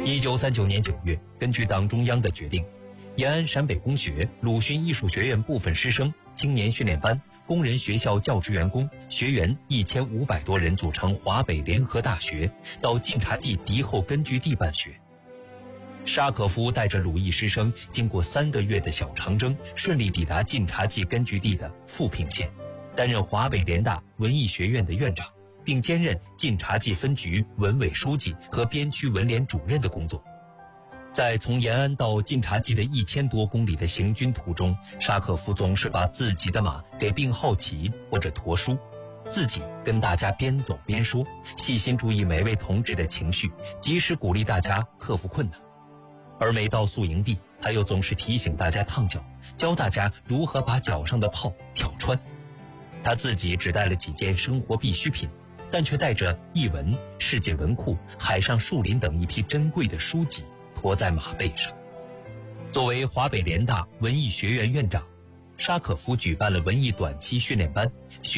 1939年9月，根据党中央的决定，延安陕北工学、鲁迅艺术学院部分师生、青年训练班、工人学校教职员工、学员1500多人组成华北联合大学，到晋察冀敌后根据地办学。沙可夫带着鲁艺师生，经过3个月的小长征，顺利抵达晋察冀根据地的富平县，担任华北联大文艺学院的院长，并兼任晋察冀分局文委书记和边区文联主任的工作。在从延安到晋察冀的1000多公里的行军途中，沙可夫总是把自己的马给并号骑或者驮书，自己跟大家边走边说，细心注意每位同志的情绪，及时鼓励大家克服困难。而每到宿营地，他又总是提醒大家烫脚，教大家如何把脚上的泡挑穿。他自己只带了几件生活必需品，但却带着译文、世界文库、海上树林等一批珍贵的书籍驮在马背上。作为华北联大文艺学院院长，沙可夫举办了文艺短期训练班，